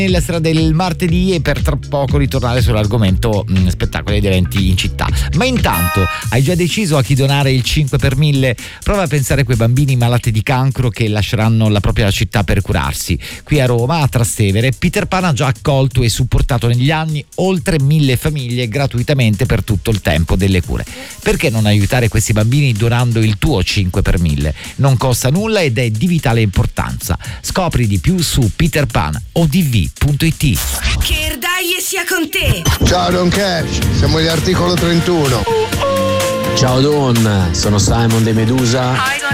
nella sera del martedì e per tra poco ritornare sull'argomento spettacoli ed eventi in città. Ma intanto, hai già deciso a chi donare il 5 per 1000? Prova a pensare a quei bambini malati di cancro che lasceranno la propria città per curarsi. Qui a Roma, a Trastevere, Peter Pan ha già accolto e supportato negli anni oltre 1000 famiglie gratuitamente per tutto il tempo delle cure. Perché non aiutare questi bambini donando il tuo 5 per 1000? Non costa nulla ed è di vitale importanza. Scopri di più su peterpanodv.it. Che dai e sia con te. Ciao Don Cash, siamo gli articolo 31. Ciao Don, sono Simon De Medusa